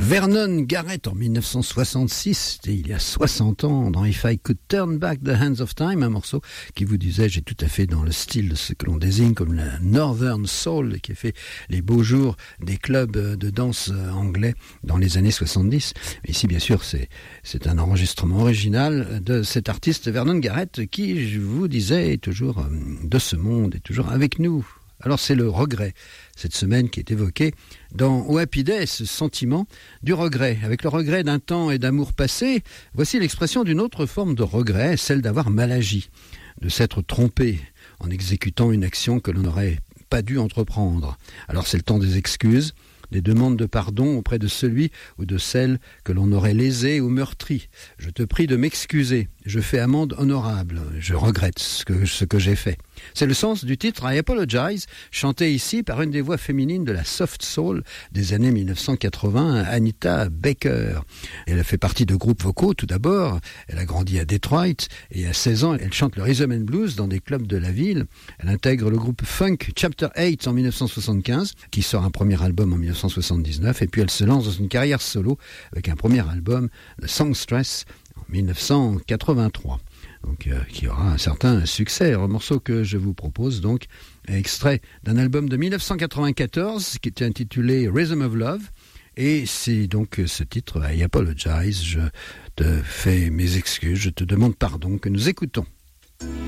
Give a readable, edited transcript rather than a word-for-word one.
Vernon Garrett en 1966, c'était il y a 60 ans, dans If I Could Turn Back the Hands of Time, un morceau qui, vous disais, est tout à fait dans le style de ce que l'on désigne comme la Northern Soul, qui a fait les beaux jours des clubs de danse anglais dans les années 70. Mais ici, bien sûr, c'est un enregistrement original de cet artiste Vernon Garrett qui, je vous disais, est toujours de ce monde, est toujours avec nous. Alors c'est le regret, cette semaine qui est évoqué dans Oh Happy Day, ce sentiment du regret. Avec le regret d'un temps et d'amour passé, voici l'expression d'une autre forme de regret, celle d'avoir mal agi, de s'être trompé en exécutant une action que l'on n'aurait pas dû entreprendre. Alors c'est le temps des excuses, des demandes de pardon auprès de celui ou de celle que l'on aurait lésé ou meurtri. Je te prie de m'excuser, je fais amende honorable, je regrette ce que j'ai fait. C'est le sens du titre I Apologize, chanté ici par une des voix féminines de la soft soul des années 1980, Anita Baker. Elle a fait partie de groupes vocaux tout d'abord, elle a grandi à Detroit et à 16 ans, elle chante le rhythm and blues dans des clubs de la ville. Elle intègre le groupe Funk Chapter 8 en 1975, qui sort un premier album en 1979, et puis elle se lance dans une carrière solo avec un premier album, The Songstress, en 1983. Donc, qui aura un certain succès. Un morceau que je vous propose, donc, extrait d'un album de 1994 qui était intitulé Rhythm of Love. Et c'est donc ce titre, I Apologize, je te fais mes excuses, je te demande pardon, que nous écoutons.